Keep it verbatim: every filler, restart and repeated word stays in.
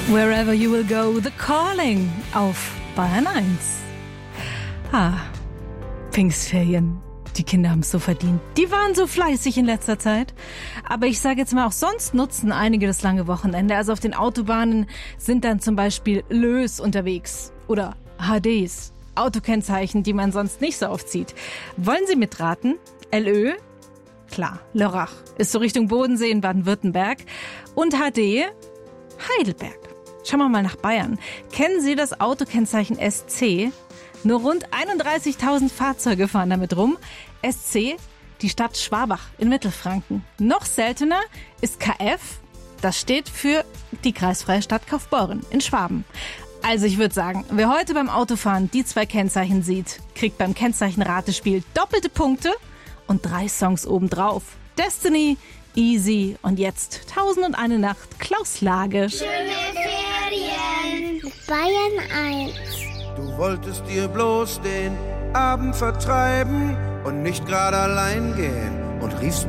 Wherever you will go, The Calling auf Bayern eins. Ah, Pfingstferien. Die Kinder haben es so verdient. Die waren so fleißig in letzter Zeit. Aber ich sage jetzt mal, auch sonst nutzen einige das lange Wochenende. Also auf den Autobahnen sind dann zum Beispiel Lös unterwegs oder H Ds. Autokennzeichen, die man sonst nicht so oft sieht. Wollen Sie mitraten? L Ö? Klar, Lörrach ist so Richtung Bodensee in Baden-Württemberg. Und H D? Heidelberg. Schauen wir mal nach Bayern. Kennen Sie das Autokennzeichen S C? Nur rund einunddreißigtausend Fahrzeuge fahren damit rum. S C, die Stadt Schwabach in Mittelfranken. Noch seltener ist K F. Das steht für die kreisfreie Stadt Kaufbeuren in Schwaben. Also ich würde sagen, wer heute beim Autofahren die zwei Kennzeichen sieht, kriegt beim Kennzeichenratespiel doppelte Punkte und drei Songs obendrauf. Destiny, Easy und jetzt Tausend und eine Nacht, Klaus Lage. Schöne Ferien mit Bayern eins. Du wolltest dir bloß den Abend vertreiben und nicht gerade allein gehen und riefst